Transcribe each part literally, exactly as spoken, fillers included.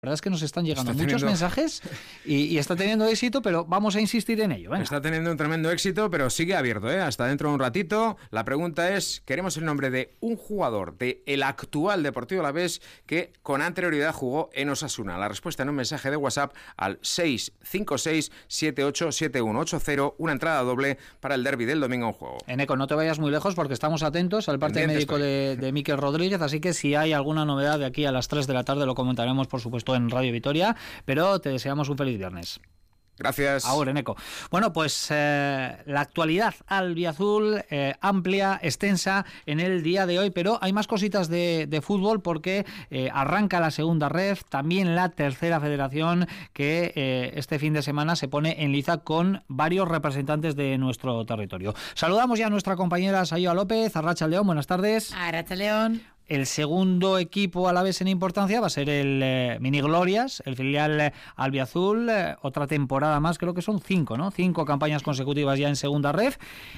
La verdad es que nos están llegando está muchos teniendo... mensajes y, y está teniendo éxito, pero vamos a insistir en ello. Venga. Está teniendo un tremendo éxito, pero sigue abierto, ¿eh? Hasta dentro de un ratito. La pregunta es, queremos el nombre de un jugador de el actual Deportivo Alavés que con anterioridad jugó en Osasuna. La respuesta en un mensaje de WhatsApp al seis cinco seis siete ocho siete uno ocho cero, una entrada doble para el derbi del domingo en juego. Eneco, no te vayas muy lejos porque estamos atentos al parte médico de, de Mikel Rodríguez, así que si hay alguna novedad de aquí a las tres de la tarde lo comentaremos, por supuesto, en Radio Vitoria, pero te deseamos un feliz viernes. Gracias. Ahora, Eneco. Bueno, pues eh, la actualidad albiazul, eh, amplia, extensa en el día de hoy, pero hay más cositas de, de fútbol porque eh, arranca la segunda ref, también la tercera federación que eh, este fin de semana se pone en liza con varios representantes de nuestro territorio. Saludamos ya a nuestra compañera Sayoa López. Arratsaldeon, buenas tardes. Arratsaldeon. El segundo equipo a la vez en importancia va a ser el eh, Mini Glorias, el filial eh, albiazul, eh, otra temporada más, creo que son cinco, ¿no? Cinco campañas consecutivas ya en segunda ref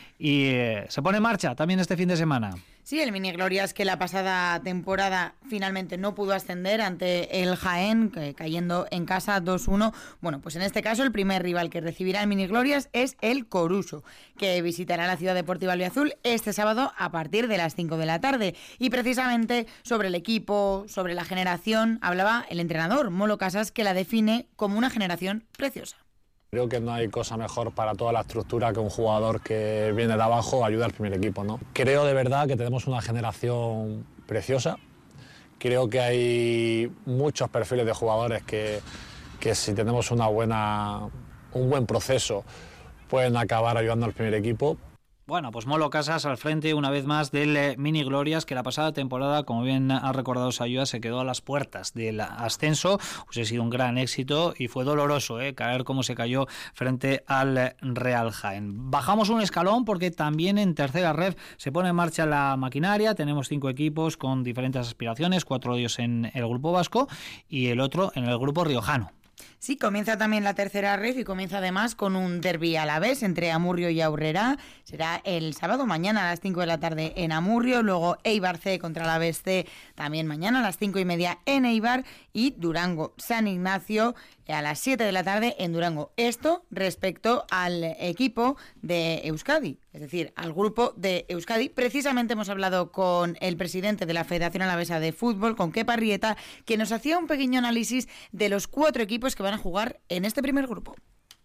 y eh, se pone en marcha también este fin de semana. Sí, el Mini Glorias que la pasada temporada finalmente no pudo ascender ante el Jaén, que, cayendo en casa dos uno. Bueno, pues en este caso el primer rival que recibirá el Mini Glorias es el Coruso, que visitará la Ciudad Deportiva Albiazul este sábado a partir de las cinco de la tarde. Y precisamente sobre el equipo, sobre la generación, hablaba el entrenador Molo Casas, que la define como una generación preciosa. Creo que no hay cosa mejor para toda la estructura que un jugador que viene de abajo ayuda al primer equipo, ¿no? Creo de verdad que tenemos una generación preciosa. Creo que hay muchos perfiles de jugadores que, que si tenemos una buena, un buen proceso pueden acabar ayudando al primer equipo. Bueno, pues Molo Casas al frente una vez más del eh, Mini Glorias, que la pasada temporada, como bien ha recordado Sayoa, se quedó a las puertas del ascenso. Pues ha sido un gran éxito y fue doloroso eh, caer como se cayó frente al Real Jaén. Bajamos un escalón porque también en tercera ref se pone en marcha la maquinaria. Tenemos cinco equipos con diferentes aspiraciones, cuatro de ellos en el grupo vasco y el otro en el grupo riojano. Sí, comienza también la tercera ref y comienza además con un derbi alavés entre Amurrio y Aurrera. Será el sábado mañana a las cinco de la tarde en Amurrio, luego Eibar C contra Alavés C también mañana a las cinco y media en Eibar y Durango San Ignacio a las siete de la tarde en Durango. Esto respecto al equipo de Euskadi, es decir, al grupo de Euskadi. Precisamente hemos hablado con el presidente de la Federación Alavesa de Fútbol, con Kepa Rieta, que nos hacía un pequeño análisis de los cuatro equipos que van a jugar en este primer grupo.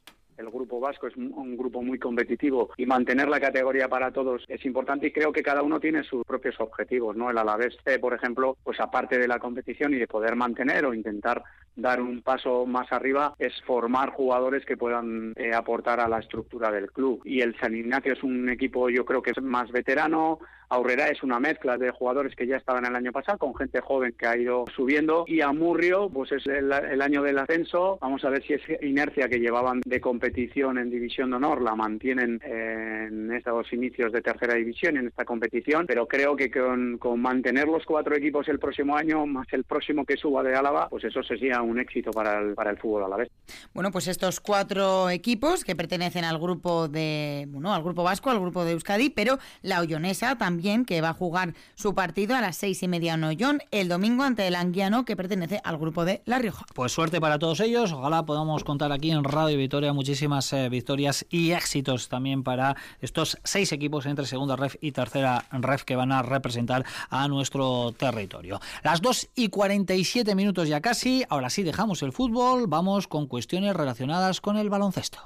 El grupo vasco es un grupo muy competitivo y mantener la categoría para todos es importante y creo que cada uno tiene sus propios objetivos, ¿no? El Alavés C, por ejemplo, pues aparte de la competición y de poder mantener o intentar dar un paso más arriba, es formar jugadores que puedan eh, aportar a la estructura del club. Y el San Ignacio es un equipo, yo creo que es más veterano. Aurrera es una mezcla de jugadores que ya estaban el año pasado con gente joven que ha ido subiendo y Amurrio pues es el, el año del ascenso. Vamos a ver si esa inercia que llevaban de competición en División de Honor la mantienen en estos inicios de tercera división, en esta competición, pero creo que con, con mantener los cuatro equipos el próximo año más el próximo que suba de Álava, pues eso sería un éxito para el, para el fútbol alavés. Bueno, pues estos cuatro equipos que pertenecen al grupo de, bueno, al grupo vasco, al grupo de Euskadi, pero la Ollonesa también que va a jugar su partido a las seis y media en Ollón el domingo ante el Anguiano, que pertenece al grupo de La Rioja. Pues suerte para todos ellos, ojalá podamos contar aquí en Radio Vitoria muchísimas eh, victorias y éxitos también para estos seis equipos entre segunda ref y tercera ref que van a representar a nuestro territorio. Las dos y cuarenta y siete minutos ya casi, ahora sí dejamos el fútbol, vamos con cuestiones relacionadas con el baloncesto.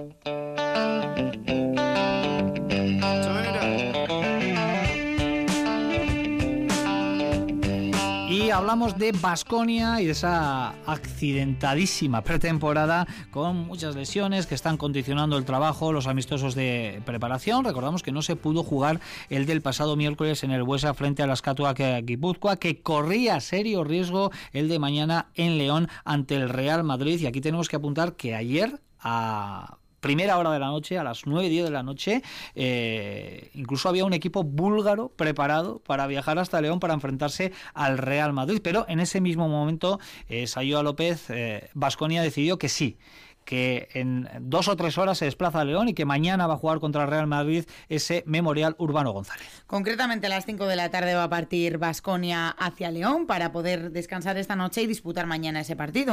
Y hablamos de Baskonia y de esa accidentadísima pretemporada con muchas lesiones que están condicionando el trabajo, los amistosos de preparación. Recordamos que no se pudo jugar el del pasado miércoles en el Buesa frente a la Askatuak Gipuzkoa, que corría serio riesgo el de mañana en León ante el Real Madrid. Y aquí tenemos que apuntar que ayer a primera hora de la noche, a las nueve y diez de la noche, eh, incluso había un equipo búlgaro preparado para viajar hasta León para enfrentarse al Real Madrid, pero en ese mismo momento eh, Sayoa López, Baskonia eh, decidió que sí, que en dos o tres horas se desplaza a León y que mañana va a jugar contra el Real Madrid ese Memorial Urbano González. Concretamente a las cinco de la tarde va a partir Baskonia hacia León para poder descansar esta noche y disputar mañana ese partido.